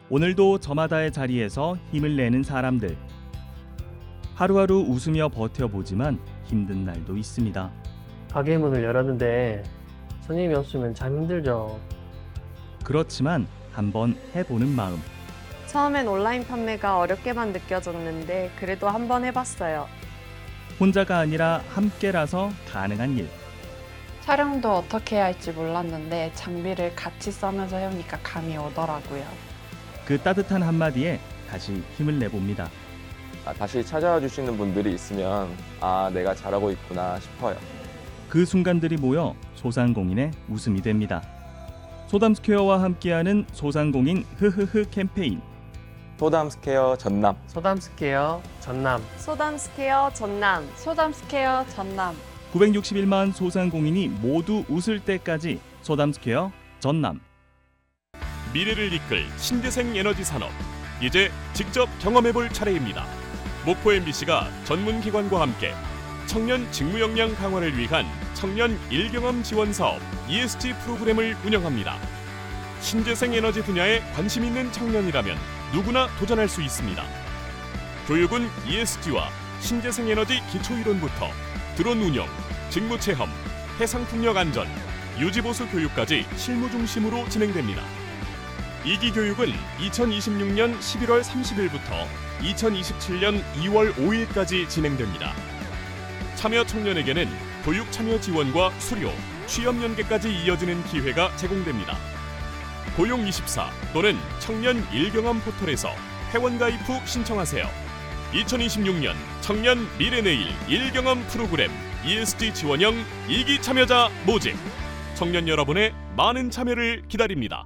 오늘도 저마다의 자리에서 힘을 내는 사람들. 하루하루 웃으며 버텨보지만 힘든 날도 있습니다. 가게 문을 열었는데 손님이 없으면 참 힘들죠. 그렇지만 한번 해보는 마음. 처음엔 온라인 판매가 어렵게만 느껴졌는데 그래도 한번 해봤어요. 혼자가 아니라 함께라서 가능한 일. 촬영도 어떻게 해야 할지 몰랐는데 장비를 같이 써면서 해오니까 감이 오더라고요. 그 따뜻한 한마디에 다시 힘을 내봅니다. 다시 찾아와 주시는 분들이 있으면 내가 잘하고 있구나 싶어요. 그 순간들이 모여 소상공인의 웃음이 됩니다. 소담스퀘어와 함께하는 소상공인 흐흐흐 캠페인. 소담스퀘어 전남. 소담스퀘어 전남. 소담스퀘어 전남. 소담스퀘어 전남. 961만 소상공인이 모두 웃을 때까지 소담스퀘어 전남. 미래를 이끌 신재생 에너지 산업. 이제 직접 경험해볼 차례입니다. 목포 MBC가 전문기관과 함께 청년 직무 역량 강화를 위한 청년 일경험 지원 사업 ESG 프로그램을 운영합니다. 신재생 에너지 분야에 관심 있는 청년이라면 누구나 도전할 수 있습니다. 교육은 ESG와 신재생 에너지 기초이론부터 드론 운영, 직무 체험, 해상풍력 안전, 유지보수 교육까지 실무 중심으로 진행됩니다. 2기 교육은 2026년 11월 30일부터 2027년 2월 5일까지 진행됩니다. 참여 청년에게는 교육 참여 지원과 수료, 취업 연계까지 이어지는 기회가 제공됩니다. 고용24 또는 청년 일경험 포털에서 회원가입 후 신청하세요. 2026년 청년 미래내일 일경험 프로그램 ESG 지원형 2기 참여자 모집. 청년 여러분의 많은 참여를 기다립니다.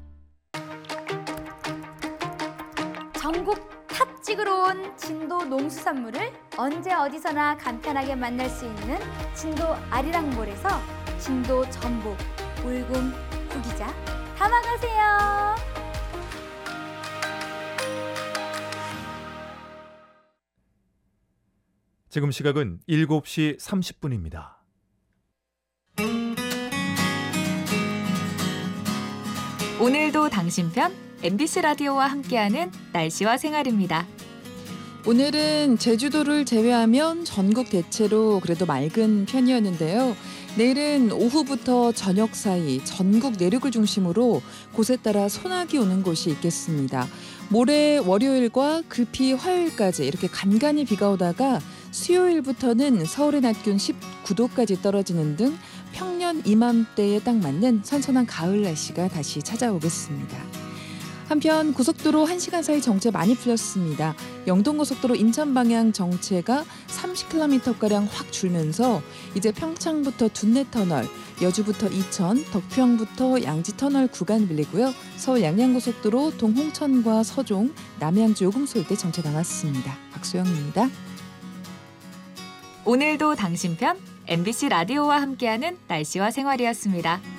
전국 탑 찍으러 온 진도 농수산물을 언제 어디서나 간편하게 만날 수 있는 진도 아리랑몰에서 진도 전복, 울금, 구기자 담아가세요. 지금 시각은 7시 30분입니다. 오늘도 당신 편 MBC 라디오와 함께하는 날씨와 생활입니다. 오늘은 제주도를 제외하면 전국 대체로 그래도 맑은 편이었는데요. 내일은 오후부터 저녁 사이 전국 내륙을 중심으로 곳에 따라 소나기 오는 곳이 있겠습니다. 모레 월요일과 급히 화요일까지 이렇게 간간히 비가 오다가 수요일부터는 서울의 낮 기온 19도까지 떨어지는 등 평년 이맘때에 딱 맞는 선선한 가을 날씨가 다시 찾아오겠습니다. 한편 고속도로 1시간 사이 정체 많이 풀렸습니다. 영동고속도로 인천 방향 정체가 30km가량 확 줄면서 이제 평창부터 둔내터널, 여주부터 이천, 덕평부터 양지터널 구간 밀리고요. 서울 양양고속도로 동홍천과 서종, 남양주 요금소 일대 정체 남았습니다. 박소영입니다. 오늘도 당신 편 MBC 라디오와 함께하는 날씨와 생활이었습니다.